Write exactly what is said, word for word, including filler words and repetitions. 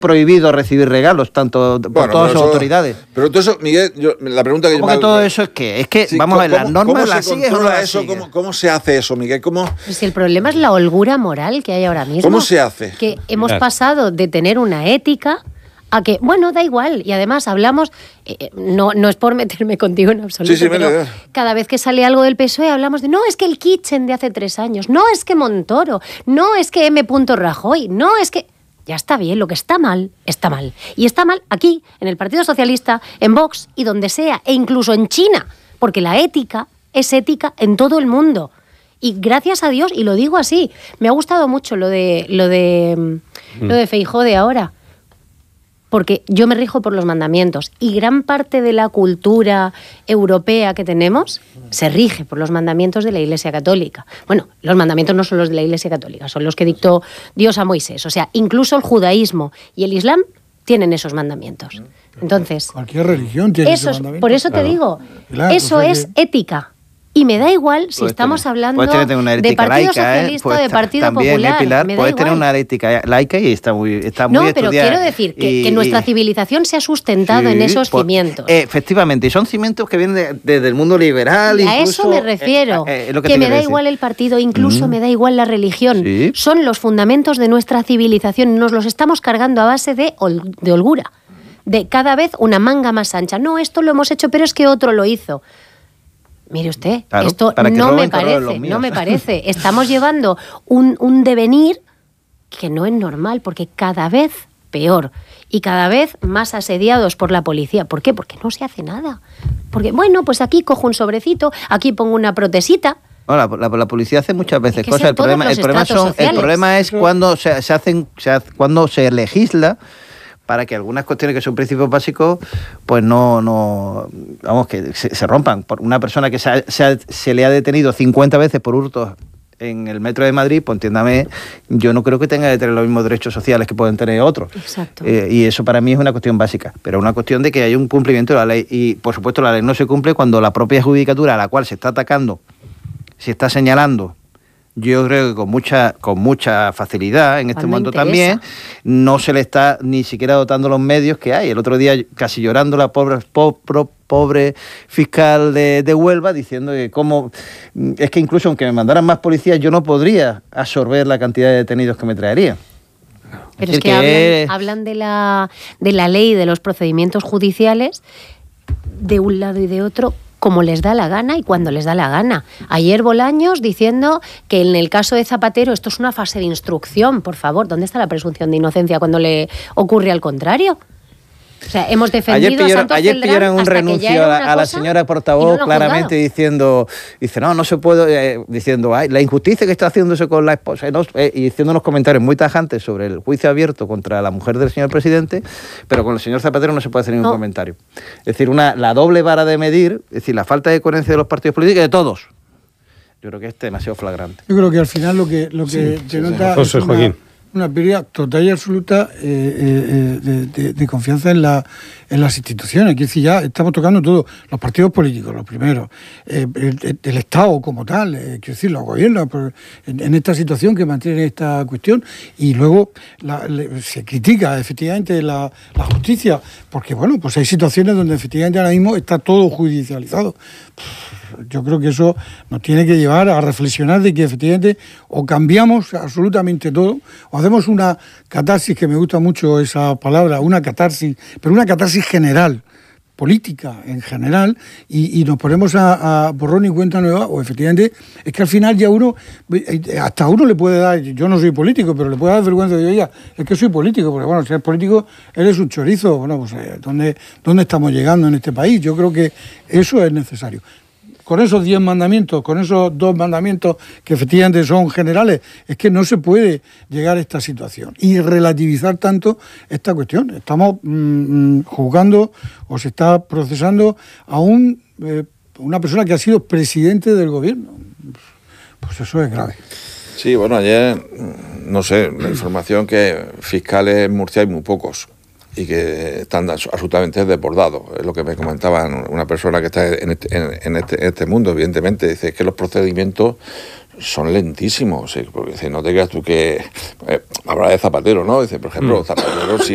prohibido recibir regalos, tanto por bueno, todas sus eso, autoridades. Pero todo eso, Miguel, yo, la pregunta que yo ¿Cómo me que todo eso es qué? Es que, sí, vamos a ver, ¿cómo, las normas las se sigues o no las eso? sigues? ¿Cómo, ¿Cómo se hace eso, Miguel? ¿Cómo, Pues si el problema es la holgura moral que hay ahora mismo. ¿Cómo se hace? Que hemos pasado de tener una ética a que, bueno, da igual. Y además hablamos, eh, no, no es por meterme contigo en absoluto, sí, sí, pero mire, cada vez que sale algo del P S O E hablamos de, no, es que el Kitchen de hace tres años, no, es que Montoro, no, es que M. Rajoy, no, es que... Ya está bien, lo que está mal, está mal. Y está mal aquí, en el Partido Socialista, en Vox y donde sea, e incluso en China, porque la ética es ética en todo el mundo. Y gracias a Dios, y lo digo así, me ha gustado mucho lo de lo de, mm. lo de Feijóo de ahora, porque yo me rijo por los mandamientos y gran parte de la cultura europea que tenemos se rige por los mandamientos de la Iglesia Católica. Bueno, los mandamientos no son los de la Iglesia Católica, son los que dictó Dios a Moisés. O sea, incluso el judaísmo y el islam tienen esos mandamientos. Entonces, cualquier religión tiene esos, esos mandamientos. Por eso te claro. digo, Claro, eso o sea es que... ética. Y me da igual si puedes estamos tener, hablando una de Partido laica, Socialista o ¿eh? de Partido también, Popular. ¿eh, Pilar? Me da puedes igual. tener una ética laica y está muy, está muy no, estudiada. pero quiero decir que, y, que nuestra y, civilización se ha sustentado sí, en esos pues, cimientos. Eh, efectivamente, y son cimientos que vienen desde de, de el mundo liberal. Y a incluso, eso me refiero, eh, eh, lo que, que me da decir. igual el partido, incluso mm. me da igual la religión. ¿Sí? Son los fundamentos de nuestra civilización. Nos los estamos cargando a base de, hol- de holgura, de cada vez una manga más ancha. No, esto lo hemos hecho, pero es que otro lo hizo. Mire usted, claro, esto roben, no me parece, no me parece. Estamos llevando un, un devenir que no es normal, porque cada vez peor y cada vez más asediados por la policía. ¿Por qué? Porque no se hace nada. Porque, bueno, pues aquí cojo un sobrecito, aquí pongo una protesita. No, la, la, la policía hace muchas veces es que cosas. El problema, el, problema son, el problema es cuando se, se hacen, se hace, cuando se legisla para que algunas cuestiones que son principios básicos, pues no, no vamos, que se, se rompan. Por una persona que se, ha, se, ha, se le ha detenido cincuenta veces por hurtos en el metro de Madrid, pues entiéndame, yo no creo que tenga que tener los mismos derechos sociales que pueden tener otros. Exacto. Eh, y eso para mí es una cuestión básica, pero una cuestión de que hay un cumplimiento de la ley. Y, por supuesto, la ley no se cumple cuando la propia judicatura a la cual se está atacando, se está señalando, yo creo que con mucha con mucha facilidad en este momento también, no se le está ni siquiera dotando los medios que hay. El otro día casi llorando la pobre pobre, pobre fiscal de, de Huelva diciendo que cómo, es que incluso aunque me mandaran más policías yo no podría absorber la cantidad de detenidos que me traerían. Pero es, es que, que hablan, hablan de la de la ley, de los procedimientos judiciales de un lado y de otro, como les da la gana y cuando les da la gana. Ayer Bolaños diciendo que en el caso de Zapatero esto es una fase de instrucción, por favor, ¿dónde está la presunción de inocencia cuando le ocurre al contrario? O sea, hemos defendido ayer pillaron, a Santos ayer Celdrán pillaron un renuncio a, a la señora portavoz no claramente diciendo, dice, no, no se puede, eh, diciendo, ay, la injusticia que está haciéndose con la esposa, y, no, eh, y diciendo unos comentarios muy tajantes sobre el juicio abierto contra la mujer del señor presidente, pero con el señor Zapatero no se puede hacer ningún no. comentario. Es decir, una, la doble vara de medir, es decir, la falta de coherencia de los partidos políticos y de todos. Yo creo que es demasiado flagrante. Yo creo que al final lo que, lo que sí, se nota José es una, Joaquín. una pérdida total y absoluta eh, eh, de, de, de confianza en, la, en las instituciones. Quiero decir, ya estamos tocando todo, los partidos políticos, los primeros, eh, el, el Estado como tal, eh, quiero decir, los gobiernos, en, en esta situación que mantiene esta cuestión, y luego la, le, se critica efectivamente la, la justicia, porque bueno, pues hay situaciones donde efectivamente ahora mismo está todo judicializado. Yo creo que eso nos tiene que llevar a reflexionar de que efectivamente o cambiamos absolutamente todo, o hacemos una catarsis, que me gusta mucho esa palabra, una catarsis, pero una catarsis general, política en general, y, y nos ponemos a, a borrón y cuenta nueva, o efectivamente es que al final ya uno, hasta a uno le puede dar, yo no soy político, pero le puede dar vergüenza de, oye, es que soy político, porque bueno, si eres político eres un chorizo. Bueno, pues ¿dónde, dónde estamos llegando en este país? Yo creo que eso es necesario. Con esos diez mandamientos, con esos dos mandamientos que efectivamente son generales, es que no se puede llegar a esta situación y relativizar tanto esta cuestión. Estamos mmm, juzgando o se está procesando a un, eh, una persona que ha sido presidente del gobierno. Pues eso es grave. Sí, bueno, ayer, no sé, la información que fiscales en Murcia hay muy pocos y que están absolutamente desbordados. Es lo que me comentaban una persona que está en este, en, en este, en este mundo, evidentemente. Dice que los procedimientos son lentísimos. ¿Sí? Porque dice, no te creas tú que... Eh, habla de Zapatero, ¿no? Dice, por ejemplo, Zapatero, si